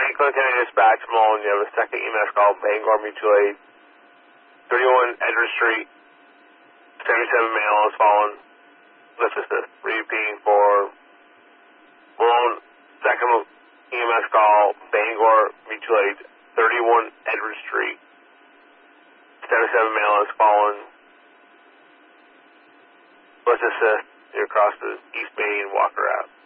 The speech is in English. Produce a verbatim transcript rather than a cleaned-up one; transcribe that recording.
Franklin County Dispatch, Malone, you have a second E M S call, Bangor Mutual Aid, thirty-one Edward Street, seventy-seven male is fallen. Let's assist. Repeating for Malone, second E M S call, Bangor Mutual Aid, thirty-one Edward Street, seventy-seven male is fallen. Let's assist. You're across the East Main Walker Ave.